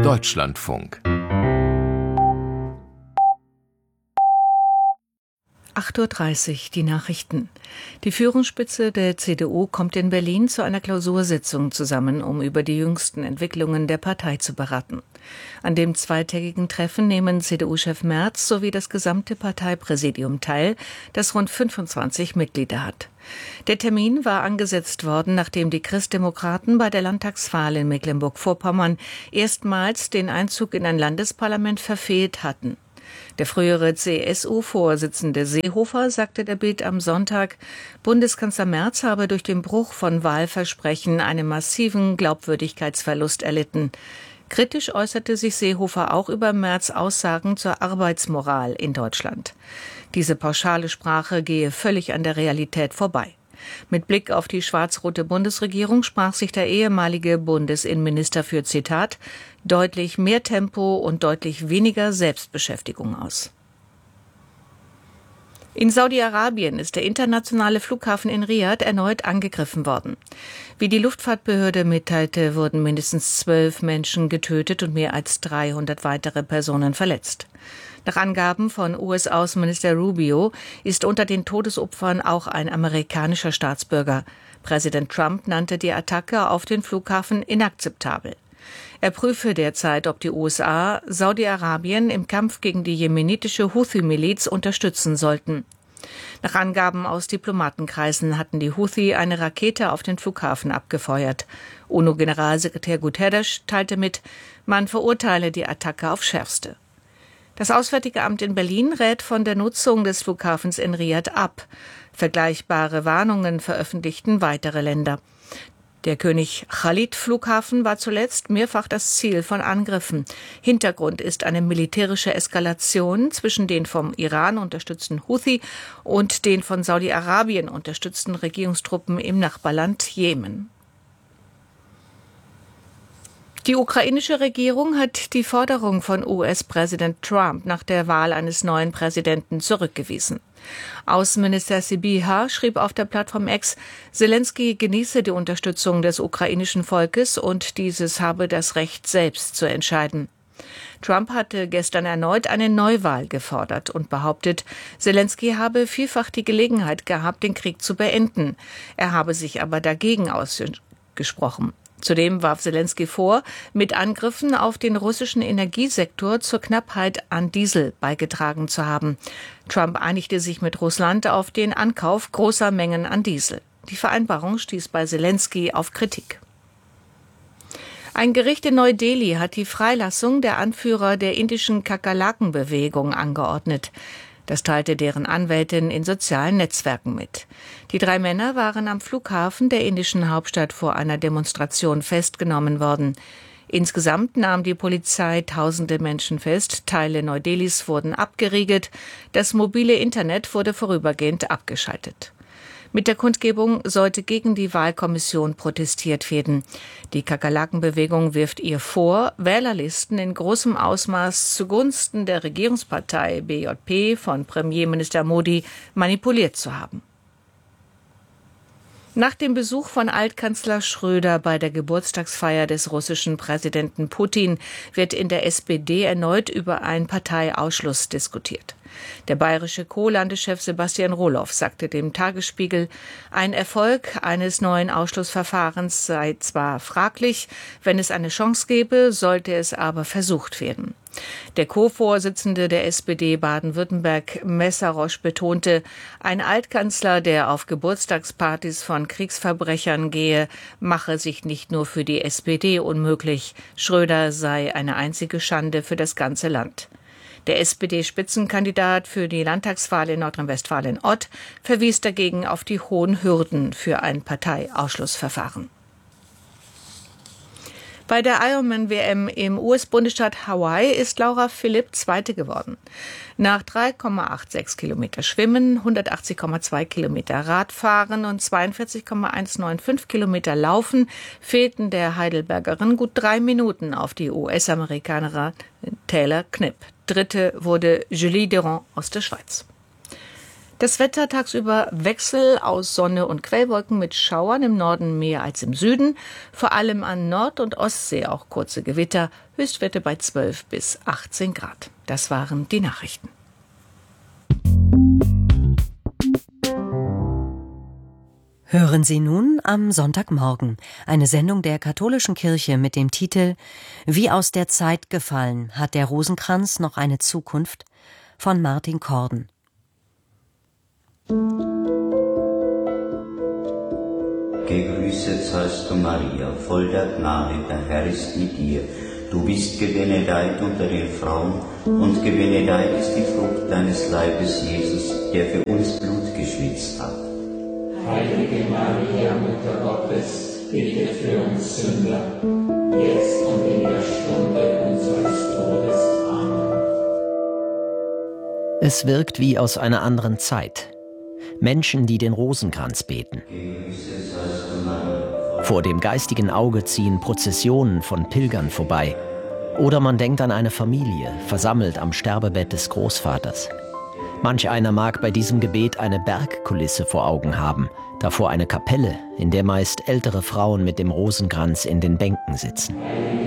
Deutschlandfunk 8:30 Uhr, die Nachrichten. Die Führungsspitze der CDU kommt in Berlin zu einer Klausursitzung zusammen, um über die jüngsten Entwicklungen der Partei zu beraten. An dem zweitägigen Treffen nehmen CDU-Chef Merz sowie das gesamte Parteipräsidium teil, das rund 25 Mitglieder hat. Der Termin war angesetzt worden, nachdem die Christdemokraten bei der Landtagswahl in Mecklenburg-Vorpommern erstmals den Einzug in ein Landesparlament verfehlt hatten. Der frühere CSU-Vorsitzende Seehofer sagte der Bild am Sonntag, Bundeskanzler Merz habe durch den Bruch von Wahlversprechen einen massiven Glaubwürdigkeitsverlust erlitten. Kritisch äußerte sich Seehofer auch über Merz' Aussagen zur Arbeitsmoral in Deutschland. Diese pauschale Sprache gehe völlig an der Realität vorbei. Mit Blick auf die schwarz-rote Bundesregierung sprach sich der ehemalige Bundesinnenminister für, Zitat, deutlich mehr Tempo und deutlich weniger Selbstbeschäftigung aus. In Saudi-Arabien ist der internationale Flughafen in Riad erneut angegriffen worden. Wie die Luftfahrtbehörde mitteilte, wurden mindestens 12 Menschen getötet und mehr als 300 weitere Personen verletzt. Nach Angaben von US-Außenminister Rubio ist unter den Todesopfern auch ein amerikanischer Staatsbürger. Präsident Trump nannte die Attacke auf den Flughafen inakzeptabel. Er prüfe derzeit, ob die USA Saudi-Arabien im Kampf gegen die jemenitische Houthi-Miliz unterstützen sollten. Nach Angaben aus Diplomatenkreisen hatten die Houthi eine Rakete auf den Flughafen abgefeuert. UNO-Generalsekretär Guterres teilte mit, man verurteile die Attacke aufs Schärfste. Das Auswärtige Amt in Berlin rät von der Nutzung des Flughafens in Riad ab. Vergleichbare Warnungen veröffentlichten weitere Länder. Der König-Khalid-Flughafen war zuletzt mehrfach das Ziel von Angriffen. Hintergrund ist eine militärische Eskalation zwischen den vom Iran unterstützten Houthi und den von Saudi-Arabien unterstützten Regierungstruppen im Nachbarland Jemen. Die ukrainische Regierung hat die Forderung von US-Präsident Trump nach der Wahl eines neuen Präsidenten zurückgewiesen. Außenminister Sybiha schrieb auf der Plattform X, Selenskyj genieße die Unterstützung des ukrainischen Volkes und dieses habe das Recht, selbst zu entscheiden. Trump hatte gestern erneut eine Neuwahl gefordert und behauptet, Selenskyj habe vielfach die Gelegenheit gehabt, den Krieg zu beenden. Er habe sich aber dagegen ausgesprochen. Zudem warf Selenskyj vor, mit Angriffen auf den russischen Energiesektor zur Knappheit an Diesel beigetragen zu haben. Trump einigte sich mit Russland auf den Ankauf großer Mengen an Diesel. Die Vereinbarung stieß bei Selenskyj auf Kritik. Ein Gericht in Neu-Delhi hat die Freilassung der Anführer der indischen Kakerlaken-Bewegung angeordnet. Das teilte deren Anwältin in sozialen Netzwerken mit. Die 3 Männer waren am Flughafen der indischen Hauptstadt vor einer Demonstration festgenommen worden. Insgesamt nahm die Polizei tausende Menschen fest, Teile Neu-Delhis wurden abgeriegelt, das mobile Internet wurde vorübergehend abgeschaltet. Mit der Kundgebung sollte gegen die Wahlkommission protestiert werden. Die Kakerlaken-Bewegung wirft ihr vor, Wählerlisten in großem Ausmaß zugunsten der Regierungspartei BJP von Premierminister Modi manipuliert zu haben. Nach dem Besuch von Altkanzler Schröder bei der Geburtstagsfeier des russischen Präsidenten Putin wird in der SPD erneut über einen Parteiausschluss diskutiert. Der bayerische Co-Landeschef Sebastian Roloff sagte dem Tagesspiegel, ein Erfolg eines neuen Ausschlussverfahrens sei zwar fraglich, wenn es eine Chance gäbe, sollte es aber versucht werden. Der Co-Vorsitzende der SPD Baden-Württemberg, Messerosch, betonte, ein Altkanzler, der auf Geburtstagspartys von Kriegsverbrechern gehe, mache sich nicht nur für die SPD unmöglich. Schröder sei eine einzige Schande für das ganze Land. Der SPD-Spitzenkandidat für die Landtagswahl in Nordrhein-Westfalen-Ott verwies dagegen auf die hohen Hürden für ein Parteiausschlussverfahren. Bei der Ironman-WM im US-Bundesstaat Hawaii ist Laura Philipp Zweite geworden. Nach 3,86 Kilometer Schwimmen, 180,2 Kilometer Radfahren und 42,195 Kilometer Laufen fehlten der Heidelbergerin gut 3 Minuten auf die US-Amerikanerin Taylor Knipp. Dritte wurde Julie Durand aus der Schweiz. Das Wetter tagsüber Wechsel aus Sonne und Quellwolken mit Schauern, im Norden mehr als im Süden. Vor allem an Nord- und Ostsee auch kurze Gewitter. Höchstwerte bei 12 bis 18 Grad. Das waren die Nachrichten. Hören Sie nun am Sonntagmorgen eine Sendung der katholischen Kirche mit dem Titel »Wie aus der Zeit gefallen, hat der Rosenkranz noch eine Zukunft?« von Martin Korden. Gegrüßet seist du, Maria, voll der Gnade, der Herr ist mit dir. Du bist gebenedeit unter den Frauen, und gebenedeit ist die Frucht deines Leibes, Jesus, der für uns Blut geschwitzt hat. Heilige Maria, Mutter Gottes, bitte für uns Sünder, jetzt und in der Stunde unseres Todes. Amen. Es wirkt wie aus einer anderen Zeit. Menschen, die den Rosenkranz beten. Vor dem geistigen Auge ziehen Prozessionen von Pilgern vorbei. Oder man denkt an eine Familie, versammelt am Sterbebett des Großvaters. Manch einer mag bei diesem Gebet eine Bergkulisse vor Augen haben, davor eine Kapelle, in der meist ältere Frauen mit dem Rosenkranz in den Bänken sitzen.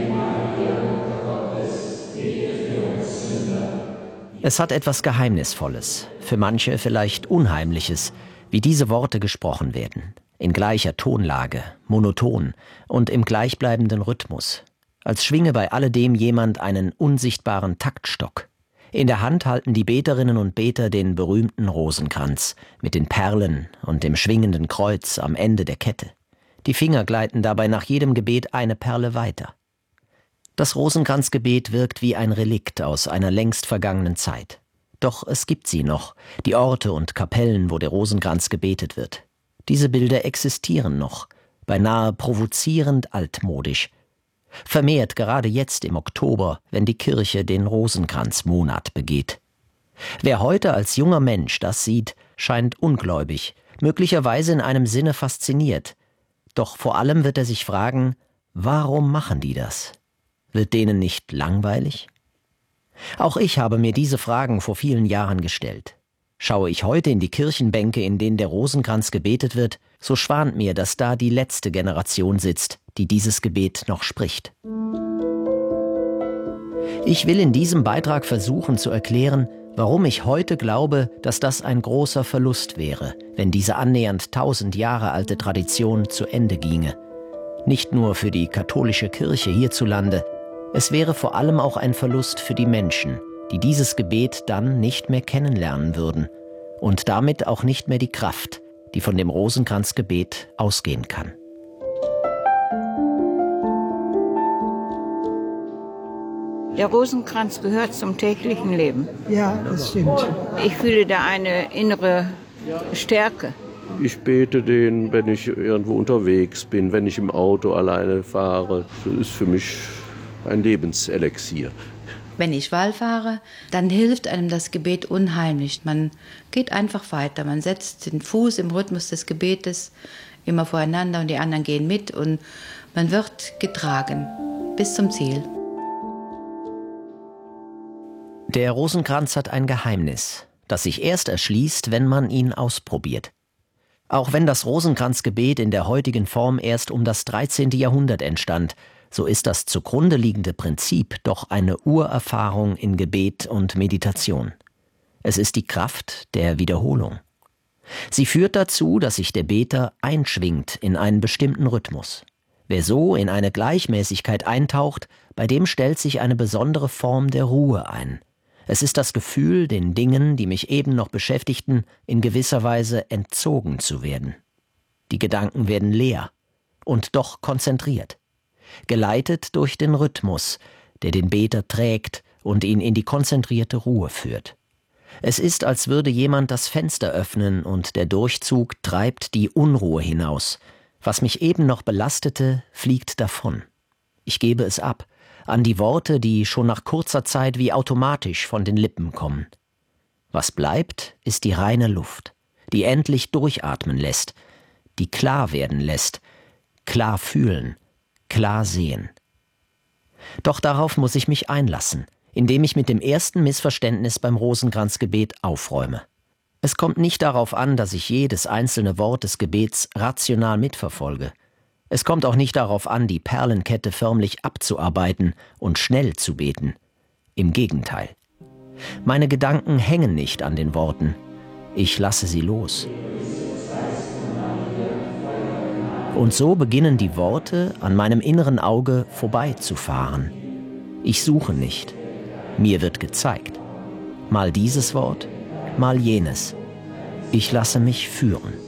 Es hat etwas Geheimnisvolles, für manche vielleicht Unheimliches, wie diese Worte gesprochen werden, in gleicher Tonlage, monoton und im gleichbleibenden Rhythmus, als schwinge bei alledem jemand einen unsichtbaren Taktstock. In der Hand halten die Beterinnen und Beter den berühmten Rosenkranz mit den Perlen und dem schwingenden Kreuz am Ende der Kette. Die Finger gleiten dabei nach jedem Gebet eine Perle weiter. Das Rosenkranzgebet wirkt wie ein Relikt aus einer längst vergangenen Zeit. Doch es gibt sie noch, die Orte und Kapellen, wo der Rosenkranz gebetet wird. Diese Bilder existieren noch, beinahe provozierend altmodisch. Vermehrt gerade jetzt im Oktober, wenn die Kirche den Rosenkranzmonat begeht. Wer heute als junger Mensch das sieht, scheint ungläubig, möglicherweise in einem Sinne fasziniert. Doch vor allem wird er sich fragen, warum machen die das? Wird denen nicht langweilig? Auch ich habe mir diese Fragen vor vielen Jahren gestellt. Schaue ich heute in die Kirchenbänke, in denen der Rosenkranz gebetet wird, so schwant mir, dass da die letzte Generation sitzt, die dieses Gebet noch spricht. Ich will in diesem Beitrag versuchen zu erklären, warum ich heute glaube, dass das ein großer Verlust wäre, wenn diese annähernd 1000 Jahre alte Tradition zu Ende ginge. Nicht nur für die katholische Kirche hierzulande, es wäre vor allem auch ein Verlust für die Menschen, die dieses Gebet dann nicht mehr kennenlernen würden und damit auch nicht mehr die Kraft, die von dem Rosenkranzgebet ausgehen kann. Der Rosenkranz gehört zum täglichen Leben. Ja, das stimmt. Ich fühle da eine innere Stärke. Ich bete den, wenn ich irgendwo unterwegs bin, wenn ich im Auto alleine fahre. Das ist für mich ein Lebenselixier. Wenn ich wallfahre, dann hilft einem das Gebet unheimlich. Man geht einfach weiter. Man setzt den Fuß im Rhythmus des Gebetes immer voreinander und die anderen gehen mit und man wird getragen bis zum Ziel. Der Rosenkranz hat ein Geheimnis, das sich erst erschließt, wenn man ihn ausprobiert. Auch wenn das Rosenkranzgebet in der heutigen Form erst um das 13. Jahrhundert entstand, so ist das zugrunde liegende Prinzip doch eine Urerfahrung in Gebet und Meditation. Es ist die Kraft der Wiederholung. Sie führt dazu, dass sich der Beter einschwingt in einen bestimmten Rhythmus. Wer so in eine Gleichmäßigkeit eintaucht, bei dem stellt sich eine besondere Form der Ruhe ein. Es ist das Gefühl, den Dingen, die mich eben noch beschäftigten, in gewisser Weise entzogen zu werden. Die Gedanken werden leer und doch konzentriert, geleitet durch den Rhythmus, der den Beter trägt und ihn in die konzentrierte Ruhe führt. Es ist, als würde jemand das Fenster öffnen und der Durchzug treibt die Unruhe hinaus. Was mich eben noch belastete, fliegt davon. Ich gebe es ab an die Worte, die schon nach kurzer Zeit wie automatisch von den Lippen kommen. Was bleibt, ist die reine Luft, die endlich durchatmen lässt, die klar werden lässt, klar fühlen, klar sehen. Doch darauf muss ich mich einlassen, indem ich mit dem ersten Missverständnis beim Rosenkranzgebet aufräume. Es kommt nicht darauf an, dass ich jedes einzelne Wort des Gebets rational mitverfolge. Es kommt auch nicht darauf an, die Perlenkette förmlich abzuarbeiten und schnell zu beten. Im Gegenteil. Meine Gedanken hängen nicht an den Worten. Ich lasse sie los. Und so beginnen die Worte an meinem inneren Auge vorbeizufahren. Ich suche nicht. Mir wird gezeigt. Mal dieses Wort, mal jenes. Ich lasse mich führen.